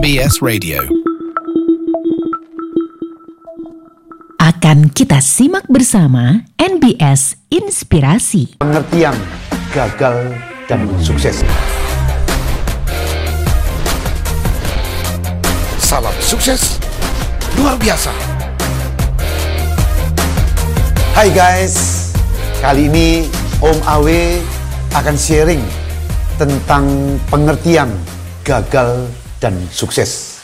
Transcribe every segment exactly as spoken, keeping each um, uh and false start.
B S Radio. Akan kita simak bersama N B S Inspirasi. Pengertian gagal dan sukses. Salam sukses luar biasa. Hai guys, kali ini Om Awe akan sharing tentang pengertian gagal dan sukses.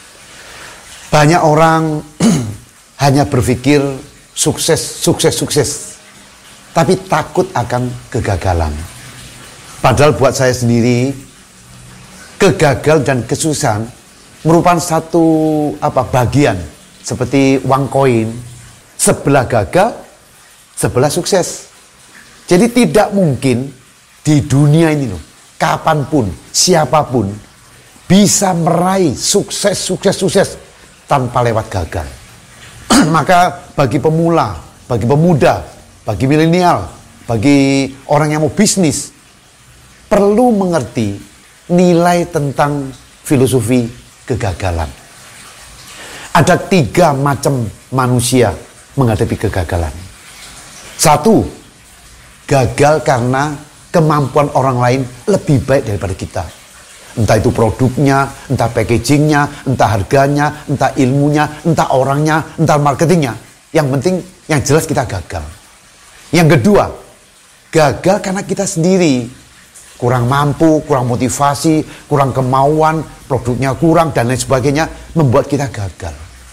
Banyak orang hanya berpikir sukses, sukses, sukses, tapi takut akan kegagalan. Padahal buat saya sendiri, kegagalan dan kesuksesan merupakan satu apa bagian seperti uang koin, sebelah gagal, sebelah sukses. Jadi tidak mungkin di dunia ini loh, kapanpun, siapapun bisa meraih sukses, sukses, sukses tanpa lewat gagal. Maka bagi pemula, bagi pemuda, bagi milenial, bagi orang yang mau bisnis, perlu mengerti nilai tentang filosofi kegagalan. Ada tiga macam manusia menghadapi kegagalan. Satu, gagal karena kemampuan orang lain lebih baik daripada kita. Entah itu produknya, entah packagingnya, entah harganya, entah ilmunya, entah orangnya, entah marketingnya. Yang penting, yang jelas kita gagal. Yang kedua, gagal karena kita sendiri. Kurang mampu, kurang motivasi, kurang kemauan, produknya kurang, dan lain sebagainya, membuat kita gagal.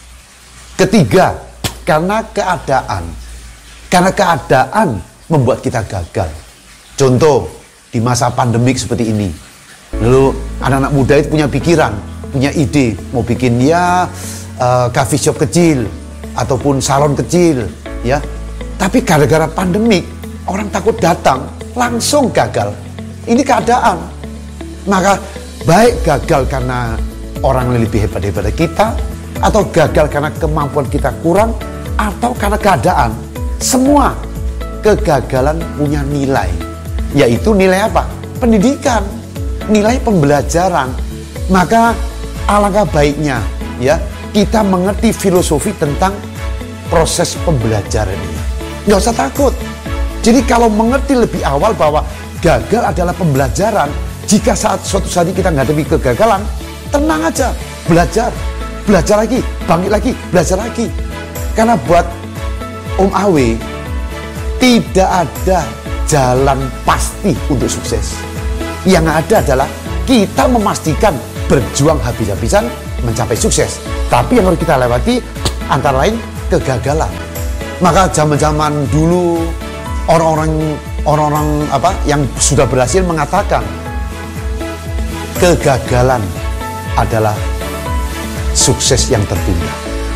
Ketiga, karena keadaan. Karena keadaan membuat kita gagal. Contoh, di masa pandemik seperti ini. Lalu anak-anak muda itu punya pikiran, punya ide, mau bikin ya uh, coffee shop kecil, ataupun salon kecil, ya. Tapi gara-gara pandemik, orang takut datang, langsung gagal. Ini keadaan. Maka baik gagal karena orang yang lebih hebat daripada kita, atau gagal karena kemampuan kita kurang, atau karena keadaan. Semua kegagalan punya nilai. Yaitu nilai apa? Pendidikan, nilai pembelajaran. Maka alangkah baiknya ya kita mengerti filosofi tentang proses pembelajaran ini. Nggak usah takut. Jadi kalau mengerti lebih awal bahwa gagal adalah pembelajaran, jika saat suatu saat kita menghadapi kegagalan, tenang aja, belajar, belajar lagi, bangkit lagi, belajar lagi. Karena buat Om Awe tidak ada jalan pasti untuk sukses. Yang ada adalah kita memastikan berjuang habis-habisan mencapai sukses. Tapi yang harus kita lewati antara lain kegagalan. Maka zaman-zaman dulu orang-orang orang-orang apa yang sudah berhasil mengatakan kegagalan adalah sukses yang tertunda.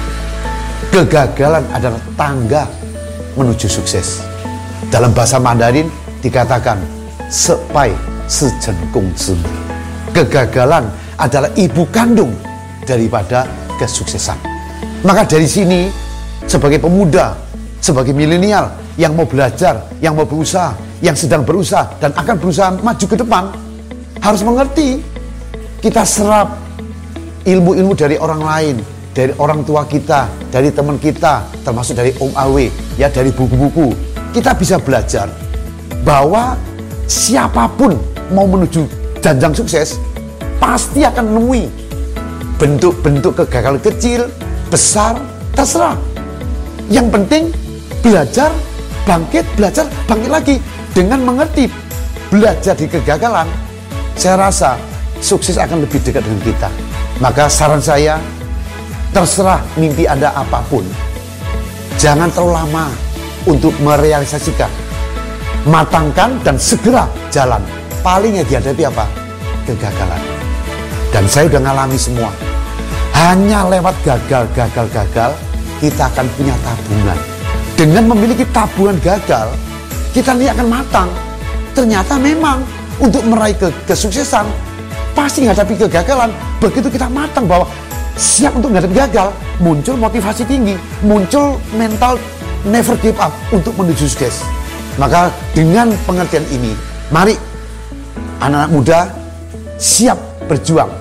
Kegagalan adalah tangga menuju sukses. Dalam bahasa Mandarin dikatakan sepai sejengkung zhi. Kegagalan adalah ibu kandung daripada kesuksesan. Maka dari sini sebagai pemuda, sebagai milenial yang mau belajar, yang mau berusaha, yang sedang berusaha dan akan berusaha maju ke depan, harus mengerti kita serap ilmu-ilmu dari orang lain, dari orang tua kita, dari teman kita, termasuk dari Om Awe, ya dari buku-buku. Kita bisa belajar bahwa siapapun mau menuju jenjang sukses pasti akan menemui bentuk-bentuk kegagalan kecil, besar, terserah. Yang penting belajar, bangkit, belajar, bangkit lagi. Dengan mengerti belajar di kegagalan, saya rasa sukses akan lebih dekat dengan kita. Maka saran saya, terserah mimpi Anda apapun, jangan terlalu lama untuk merealisasikan. Matangkan dan segera jalan. Paling yang dihadapi apa? Kegagalan. Dan saya udah ngalami semua. Hanya lewat gagal, gagal, gagal, kita akan punya tabungan. Dengan memiliki tabungan gagal, kita nanti akan matang. Ternyata memang untuk meraih ke kesuksesan, pasti menghadapi kegagalan. Begitu kita matang bahwa siap untuk menghadapi gagal, muncul motivasi tinggi, muncul mental never give up untuk menuju sukses. Maka dengan pengertian ini, mari anak-anak muda siap berjuang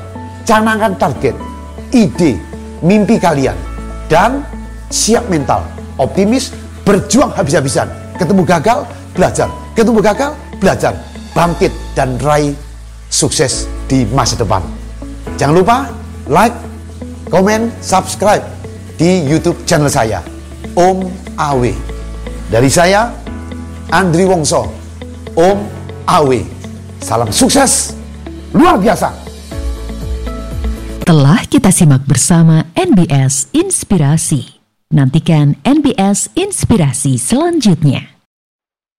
canangkan target, ide, mimpi kalian, dan siap mental, optimis, berjuang habis-habisan. Ketemu gagal, belajar. Ketemu gagal, belajar. Bangkit dan raih sukses di masa depan. Jangan lupa like, komen, subscribe di YouTube channel saya, Om Awe. Dari saya, Andri Wongso, Om Awe. Salam sukses luar biasa. Telah kita simak bersama N B S Inspirasi. Nantikan N B S Inspirasi selanjutnya.